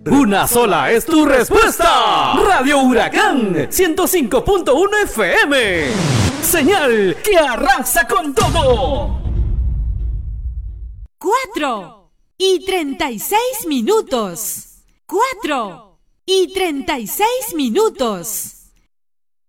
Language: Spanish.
Una sola es tu respuesta. Radio Huracán 105.1 FM. Señal que arrasa con todo. 4:36. 4:36.